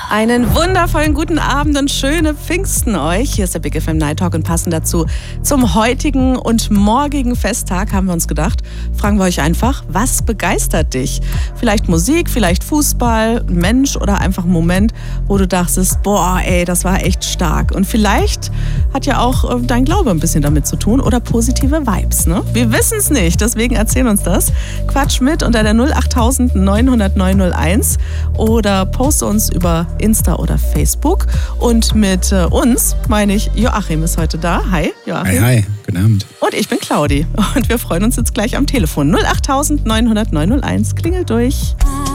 Einen wundervollen guten Abend und schöne Pfingsten euch. Hier ist der Big FM Night Talk und passend dazu zum heutigen und morgigen Festtag haben wir uns gedacht, fragen wir euch einfach, was begeistert dich? Vielleicht Musik, vielleicht Fußball, ein Mensch oder einfach ein Moment, wo du dachtest, boah ey, das war echt stark. Und vielleicht hat ja auch dein Glaube ein bisschen damit zu tun oder positive Vibes, ne? Wir wissen es nicht, deswegen erzähl uns das. Quatsch mit unter der 08000 900 901 oder poste uns über Insta oder Facebook. Und mit uns, meine ich, Joachim ist heute da. Hi, Joachim. Hi, guten Abend. Und ich bin Claudi. Und wir freuen uns jetzt gleich am Telefon. 08000 900 901. Klingelt durch.